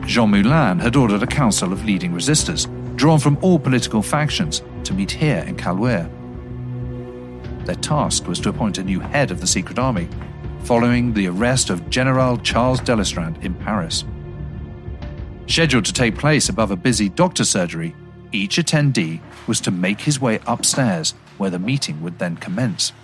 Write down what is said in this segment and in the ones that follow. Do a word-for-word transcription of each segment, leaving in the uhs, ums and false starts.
Jean Moulin had ordered a council of leading resistors, drawn from all political factions, to meet here in Caluire. Their task was to appoint a new head of the secret army, following the arrest of General Charles d'Elestrade in Paris. Scheduled to take place above a busy doctor surgery, each attendee was to make his way upstairs, where the meeting would then commence.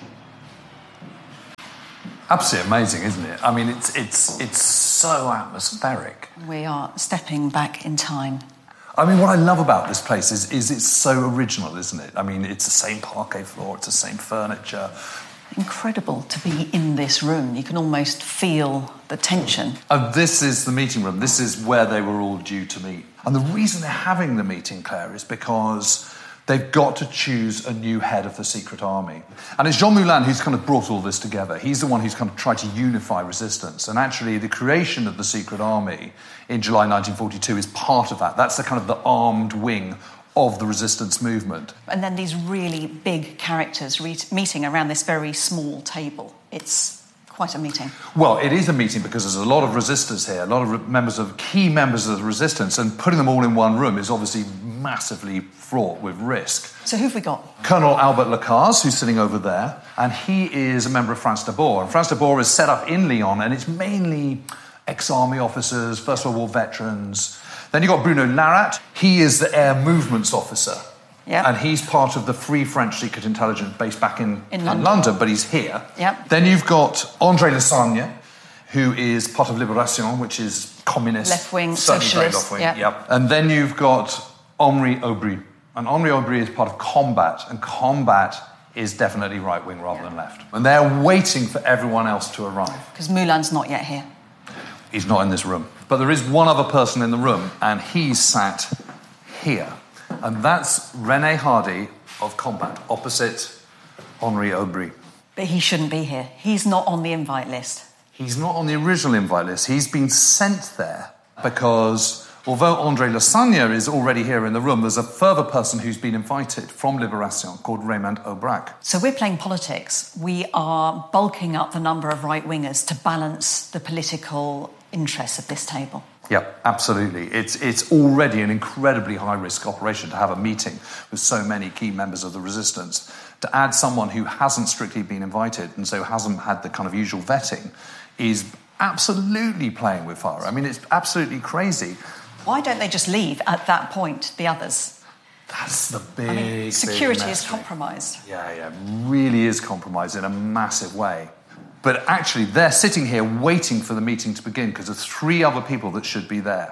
Absolutely amazing, isn't it? I mean, it's it's it's so atmospheric. We are stepping back in time. I mean, what I love about this place is is it's so original, isn't it? I mean, it's the same parquet floor, it's the same furniture. Incredible to be in this room. You can almost feel the tension. And this is the meeting room. This is where they were all due to meet. And the reason they're having the meeting, Claire, is because they've got to choose a new head of the secret army. And it's Jean Moulin who's kind of brought all this together. He's the one who's kind of tried to unify resistance. And actually, the creation of the secret army in July nineteen forty-two is part of that. That's the kind of the armed wing of the resistance movement. And then these really big characters re- meeting around this very small table. It's quite a meeting. Well, it is a meeting because there's a lot of resistors here, a lot of re- members of key members of the resistance, and putting them all in one room is obviously massively fraught with risk. So who've we got? Colonel Albert Lacaze, who's sitting over there, and he is a member of France D'Abord. And France D'Abord is set up in Lyon, and it's mainly ex-army officers, First World War veterans. Then you've got Bruno Larat. He is the air movements officer. Yep. And he's part of the Free French Secret Intelligence based back in, in in London. London, but he's here. Yep. Then you've got André Lassagne, who is part of Libération, which is communist. Left-wing, certainly very socialist. left-wing, Yep. yep. And then you've got Henri Aubry. And Henri Aubry is part of Combat, and Combat is definitely right-wing rather than left. And they're waiting for everyone else to arrive. Because Moulin's not yet here. He's not in this room. But there is one other person in the room, and he's sat here. And that's René Hardy of Combat, opposite Henri Aubry. But he shouldn't be here. He's not on the invite list. He's not on the original invite list. He's been sent there because, although André Lassagne is already here in the room, there's a further person who's been invited from Libération called Raymond Aubrac. So we're playing politics. We are bulking up the number of right-wingers to balance the political interests of this table. Yep, absolutely. It's it's already an incredibly high-risk operation to have a meeting with so many key members of the resistance. To add someone who hasn't strictly been invited and so hasn't had the kind of usual vetting is absolutely playing with fire. I mean, it's absolutely crazy. Why don't they just leave at that point, the others? That's the big, I mean, security big is mystery. compromised. Yeah, yeah, really is compromised in a massive way. But actually, they're sitting here waiting for the meeting to begin because there's three other people that should be there.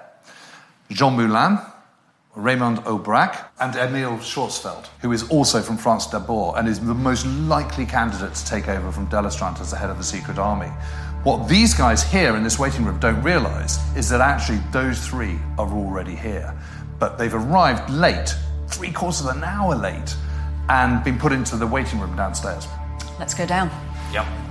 Jean Moulin, Raymond Aubrac, and Émile Schwarzfeld, who is also from France D'Abord and is the most likely candidate to take over from d'Elestrade as the head of the secret army. What these guys here in this waiting room don't realise is that actually those three are already here. But they've arrived late, three quarters of an hour late, and been put into the waiting room downstairs. Let's go down. Yep.